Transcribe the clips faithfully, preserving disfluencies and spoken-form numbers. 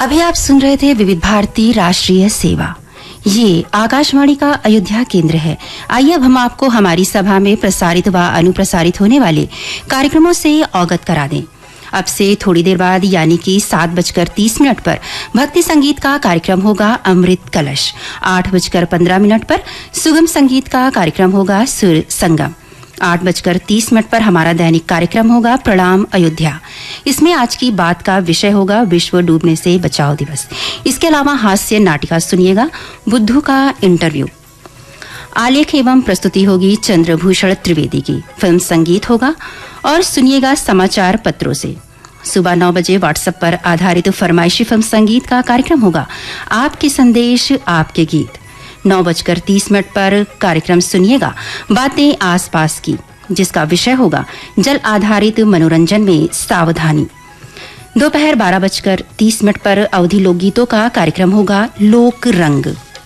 अभी आप सुन रहे थे विविध भारती राष्ट्रीय सेवा। ये आकाशवाणी का अयोध्या केंद्र है। आइए अब हम आपको हमारी सभा में प्रसारित व अनुप्रसारित होने वाले कार्यक्रमों से अवगत करा दें। अब से थोड़ी देर बाद यानी कि सात बजकर तीस मिनट पर भक्ति संगीत का कार्यक्रम होगा अमृत कलश। आठ बजकर पंद्रह मिनट पर सुगम संगीत का कार्यक्रम होगा सुर संगम। आठ बजकर तीस मिनट पर हमारा दैनिक कार्यक्रम होगा प्रणाम अयोध्या। इसमें आज की बात का विषय होगा विश्व डूबने से बचाओ दिवस। इसके अलावा हास्य नाटिका सुनिएगा बुद्धू का इंटरव्यू। आलेख एवं प्रस्तुति होगी चंद्रभूषण त्रिवेदी की। फिल्म संगीत होगा और सुनिएगा समाचार पत्रों से। सुबह नौ बजे व्हाट्सएप पर आधारित फरमाइशी फिल्म संगीत का कार्यक्रम होगा आपके संदेश आपके गीत। नौ बजकर तीस मिनट पर कार्यक्रम सुनिएगा बातें आसपास की, जिसका विषय होगा जल आधारित मनोरंजन में सावधानी। दोपहर बारह बजकर तीस मिनट पर अवधि लोकगीतों का कार्यक्रम होगा लोक रंग।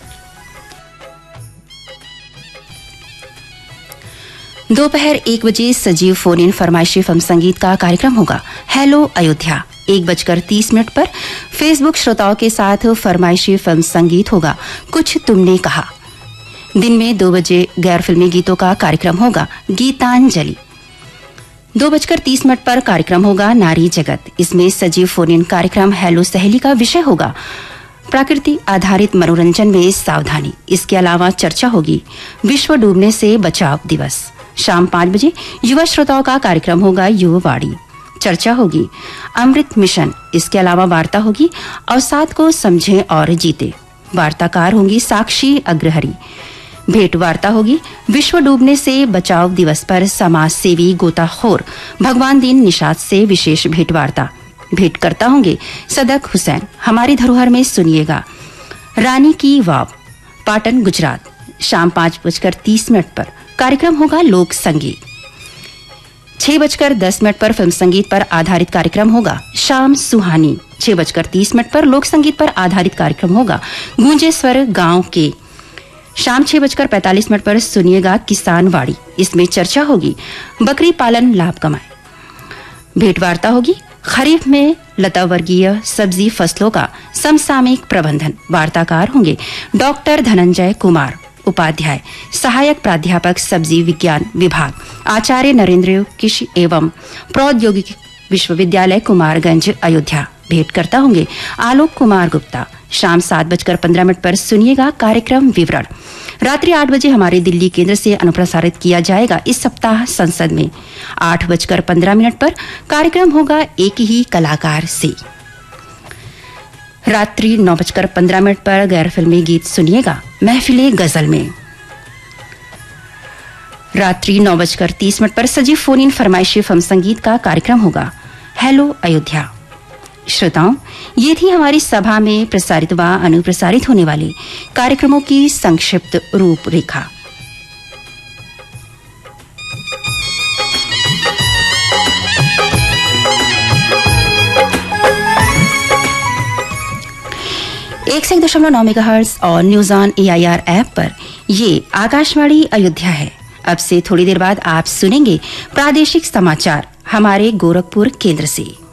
दोपहर एक बजे सजीव फोन इन फरमाइशी फिल्म संगीत का कार्यक्रम होगा हेलो अयोध्या। एक बजकर तीस मिनट पर फेसबुक श्रोताओं के साथ फरमाइशी फिल्म संगीत होगा कुछ तुमने कहा। दिन में दो बजे गैर फिल्मी गीतों का कार्यक्रम होगा गीतांजलि। दो बजकर तीस मिनट पर कार्यक्रम होगा नारी जगत। इसमें सजीव फोन इन कार्यक्रम हेलो सहेली का विषय होगा प्रकृति आधारित मनोरंजन में सावधानी। इसके अलावा चर्चा होगी विश्व डूबने से बचाव दिवस। शाम पांच बजे युवा श्रोताओं का कार्यक्रम होगा युवावाणी। चर्चा होगी अमृत मिशन। इसके अलावा वार्ता होगी अवसाद को समझें और जीते। वार्ताकार होंगी साक्षी अग्रहरी। भेंट वार्ता होगी विश्व डूबने से बचाव दिवस पर समाज सेवी गोताखोर भगवान दीन निषाद से विशेष भेंट वार्ता। भेंट करता होंगे सदक हुसैन। हमारी धरोहर में सुनिएगा रानी की वाव, पाटन गुजरात। शाम पांच बजकर तीस मिनट पर कार्यक्रम होगा लोक संगीत। छह बजकर दस मिनट पर फिल्म संगीत पर आधारित कार्यक्रम होगा शाम सुहानी। छह बजकर तीस मिनट पर लोक संगीत पर आधारित कार्यक्रम होगा गूंजे स्वर गांव के। शाम छह बजकर पैंतालीस मिनट पर सुनिएगा किसान वाड़ी। इसमें चर्चा होगी बकरी पालन लाभ कमाए। भेंट वार्ता होगी खरीफ में लता वर्गीय सब्जी फसलों का समसामयिक प्रबंधन। वार्ताकार होंगे डॉक्टर धनंजय कुमार उपाध्याय, सहायक प्राध्यापक सब्जी विज्ञान विभाग, आचार्य नरेंद्र कृषि एवं प्रौद्योगिकी विश्वविद्यालय कुमारगंज अयोध्या। भेंट करता होंगे आलोक कुमार गुप्ता। शाम सात बजकर पंद्रह मिनट पर सुनिएगा कार्यक्रम विवरण। रात्रि आठ बजे हमारे दिल्ली केंद्र से अनुप्रसारित किया जाएगा इस सप्ताह संसद में। आठ बजकर पंद्रह मिनट पर कार्यक्रम होगा एक ही कलाकार से। रात्रि नौ बजकर पंद्रह मिनट पर गैर फिल्मी गीत सुनिएगा महफिले गजल में। रात्रि नौ बजकर तीस मिनट पर सजीव फोन इन फरमाइशी फिल्म संगीत का कार्यक्रम होगा हेलो अयोध्या। श्रोताओं, ये थी हमारी सभा में प्रसारित व अनुप्रसारित होने वाले कार्यक्रमों की संक्षिप्त रूपरेखा। एक सौ एक दशमलव नौ मेगाहर्ट्ज और news on A I R app पर ये आकाशवाणी अयोध्या है। अब से थोड़ी देर बाद आप सुनेंगे प्रादेशिक समाचार हमारे गोरखपुर केंद्र से।